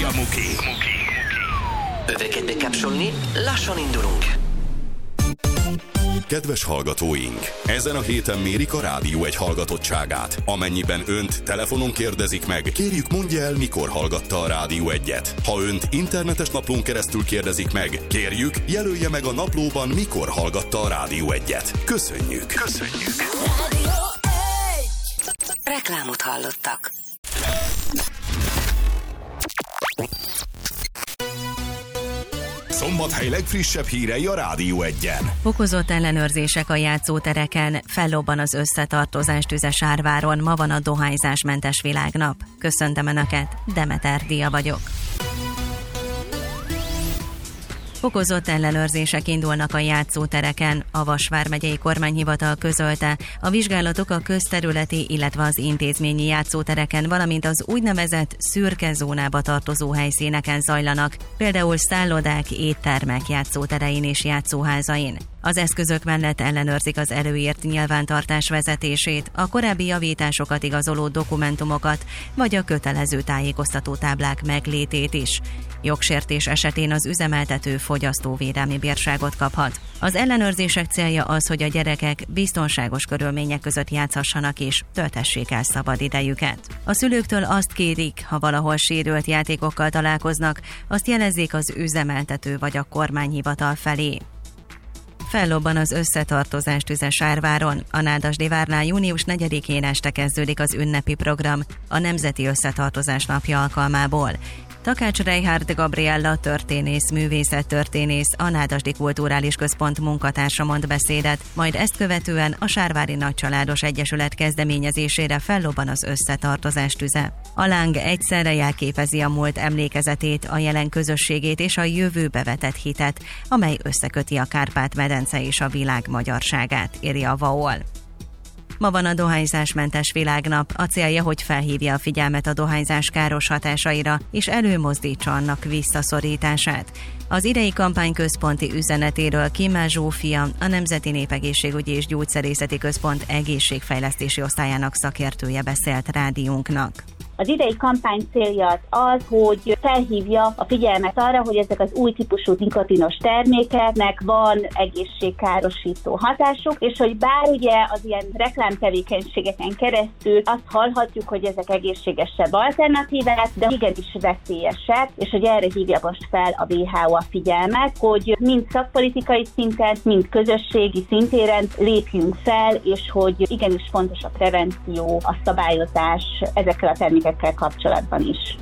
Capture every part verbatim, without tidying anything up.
a Muki. Öveket bekapcsolni, lassan indulunk. Kedves hallgatóink! Ezen a héten mérik a Rádió egy hallgatottságát. Amennyiben önt telefonon kérdezik meg, kérjük mondja el, mikor hallgatta a Rádió egyet. Ha önt internetes naplón keresztül kérdezik meg, kérjük, jelölje meg a naplóban, mikor hallgatta a Rádió egyet. Köszönjük! Köszönjük! Rádió egy! Reklámot hallottak. Szombathely legfrissebb hírei a Rádió egyen. Fokozott ellenőrzések a játszótereken, fellobban az összetartozás tüze Sárváron, ma van a dohányzásmentes világnap. Köszöntöm Önöket, Demeter Dia vagyok. Fokozott ellenőrzések indulnak a játszótereken. A Vas vármegyei kormányhivatal közölte, a vizsgálatok a közterületi, illetve az intézményi játszótereken, valamint az úgynevezett szürke zónába tartozó helyszíneken zajlanak, például szállodák, éttermek játszóterein és játszóházain. Az eszközök mellett ellenőrzik az előírt nyilvántartás vezetését, a korábbi javításokat igazoló dokumentumokat, vagy a kötelező tájékoztató táblák meglétét is. Jogsértés esetén az üzemeltető fogyasztóvédelmi bírságot kaphat. Az ellenőrzések célja az, hogy a gyerekek biztonságos körülmények között játszhassanak és töltessék el szabad idejüket. A szülőktől azt kérik, ha valahol sérült játékokkal találkoznak, azt jelezzék az üzemeltető vagy a kormányhivatal felé. Fellobban az összetartozás tüze Sárváron. A Nádasdy várnál június negyedikén este kezdődik az ünnepi program a Nemzeti Összetartozás Napja alkalmából. Takács Reinhard Gabriella történész, művészettörténész, a Nádasdy Kulturális Központ munkatársa mond beszédet, majd ezt követően a Sárvári Nagycsaládos Egyesület kezdeményezésére fellobban az összetartozás tüze. A láng egyszerre jelképezi a múlt emlékezetét, a jelen közösségét és a jövőbe vetett hitet, amely összeköti a Kárpát-medence és a világ magyarságát, írja a vé á o el. Ma van a dohányzásmentes világnap, a célja, hogy felhívja a figyelmet a dohányzás káros hatásaira, és előmozdítsa annak visszaszorítását. Az idei kampány központi üzenetéről Kimmel Zsófia, a Nemzeti Népegészségügyi és Gyógyszerészeti Központ egészségfejlesztési osztályának szakértője beszélt rádiónknak. Az idei kampány célja az, hogy felhívja a figyelmet arra, hogy ezek az új típusú nikotinos termékeknek van egészségkárosító hatásuk, és hogy bár ugye az ilyen reklámtevékenységeken keresztül azt hallhatjuk, hogy ezek egészségesebb alternatívák, de igenis veszélyesek, és hogy erre hívja most fel a vé há o a figyelmet, hogy mind szakpolitikai szinten, mind közösségi szintéren lépjünk fel, és hogy igenis fontos a prevenció, a szabályozás ezekkel a termékekkel kapcsolatban is.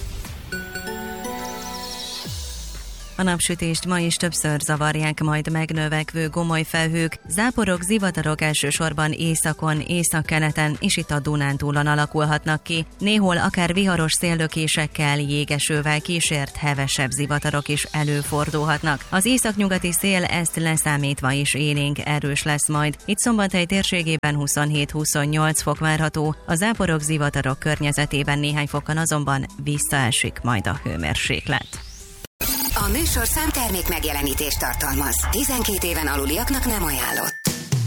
A napsütést ma is többször zavarják majd megnövekvő gomoly felhők, záporok, zivatarok elsősorban északon, északkeleten és itt a Dunántúlon alakulhatnak ki. Néhol akár viharos széllökésekkel, jégesővel kísért hevesebb zivatarok is előfordulhatnak. Az északnyugati szél ezt leszámítva is élénk erős lesz majd. Itt Szombathely térségében huszonhét-huszonnyolc fok várható, a záporok, zivatarok környezetében néhány fokkal azonban visszaesik majd a hőmérséklet. A műsorszám termék megjelenítést tartalmaz. tizenkét éven aluliaknak nem ajánlott.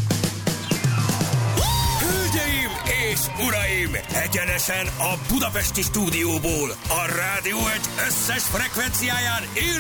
Hölgyeim és uraim! Egyenesen a budapesti stúdióból, a Rádió egy összes frekvenciáján élő